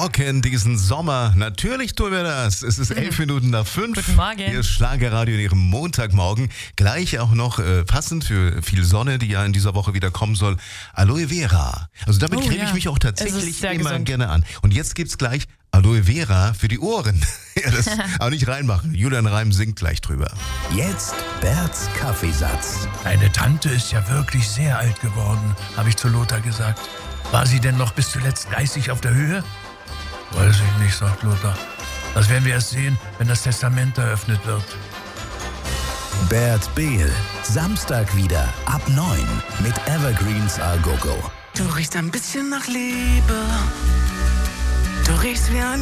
rocken diesen Sommer. Natürlich tun wir das. Es ist 11 Minuten nach 5. Guten Morgen. Hier ist Schlagerradio in Ihrem Montagmorgen. Gleich auch noch passend für viel Sonne, die ja in dieser Woche wieder kommen soll. Aloe Vera. Also damit creme ich mich auch tatsächlich immer gesund. gerne an. Und jetzt gibt's gleich Aloe Vera für die Ohren. Ja, das auch nicht reinmachen. Julian Reim singt gleich drüber. Jetzt Berts Kaffeesatz. Deine Tante ist ja wirklich sehr alt geworden, habe ich zu Lothar gesagt. War sie denn noch bis zuletzt geistig auf der Höhe? Weiß ich nicht, sagt Lothar. Das werden wir erst sehen, wenn das Testament eröffnet wird. Bert Behl. Samstag wieder ab 9 mit Evergreens A Go Go. Du riechst ein bisschen nach Liebe. Du riechst wie ein